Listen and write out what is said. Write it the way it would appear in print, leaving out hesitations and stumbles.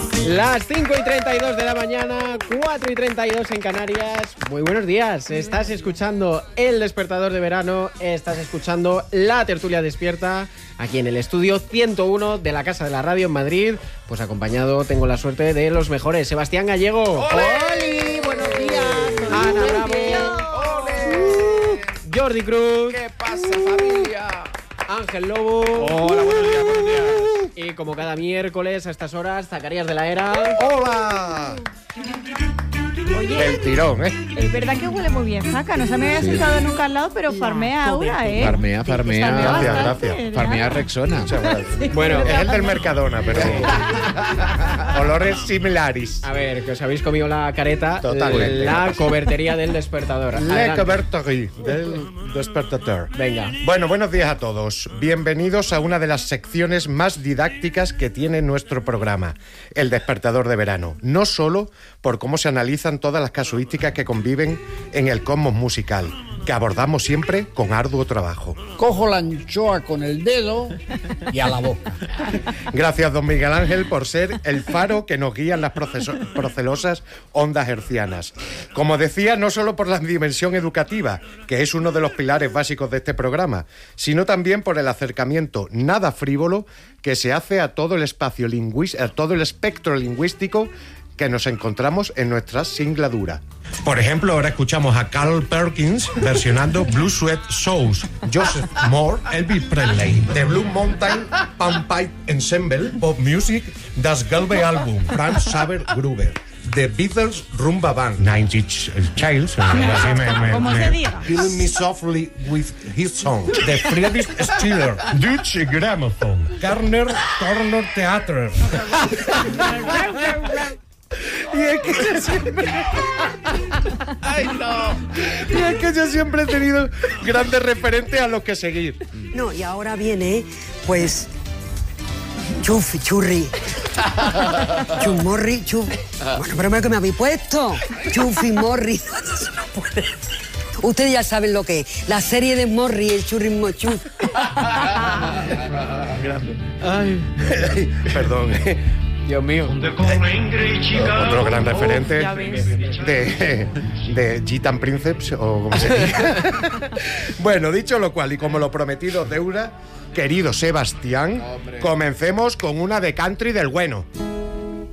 Las 5:32 de la mañana, 4:32 en Canarias. Muy buenos días. Estás escuchando El Despertador de Verano. Estás escuchando La Tertulia Despierta aquí en el estudio 101 de la Casa de la Radio en Madrid. Pues acompañado, tengo la suerte de los mejores. Sebastián Gallego. ¡Oli! ¡Buenos días! Ana Bravo. Jordi Cruz. ¿Qué pasa, familia? Ángel Lobo. Hola, buenos días, buenos días. Y como cada miércoles a estas horas, Zacarías de la Era. ¡Hola! Oye, Del tirón, ¿eh? es verdad que huele muy bien, Zaca. No se me había sentado nunca al lado, pero farmea ahora, ¿eh? Farmea. Gracias. Farmea Rexona. Muchas gracias. Bueno, Es el del Mercadona, pero olores similares. a ver, que os habéis comido la careta. Totalmente. La cobertería del Despertador. Le Adelante. Coberterie del Despertador. Venga. Bueno, buenos días a todos. Bienvenidos a una de las secciones más didácticas que tiene nuestro programa, El Despertador de Verano. No solo por cómo se analizan todas las casuísticas que conviven en el cosmos musical, que abordamos siempre con arduo trabajo. Cojo la anchoa con el dedo y a la boca. Gracias, don Miguel Ángel, por ser el faro que nos guía en las procelosas ondas hercianas. Como decía, no solo por la dimensión educativa, que es uno de los pilares básicos de este programa, sino también por el acercamiento nada frívolo que se hace a todo el espacio a todo el espectro lingüístico que nos encontramos en nuestra singladura. Por ejemplo, ahora escuchamos a Carl Perkins versionando Blue Sweat Shoes, Joseph Moore, Elvis Presley, The Blue Mountain Panpipe Ensemble, Pop Music, Das Gelbe Album, Franz Xaver Gruber, The Beatles Rumba Band, Nine Inch Nails, Como se diga. Killing Me Softly with His Song, The Friedrich Stiller, Deutsche Grammophon, Turner Theater. Y es que yo siempre... ¡Ay, no! Y es que yo siempre he tenido grandes referentes a los que seguir. No, y ahora viene, pues, churri. Chumorri, Bueno, pero que me habéis puesto. Chufi, morri. Eso no puede. Ustedes ya saben lo que es. La serie de Morri, el churrismo chuf. Ay, Perdón. Dios mío. Otro gran referente ya ves. de Gitan Princeps, o como se diga. Bueno, dicho lo cual, y como lo prometido deuda, querido Sebastián, comencemos con una de country del bueno.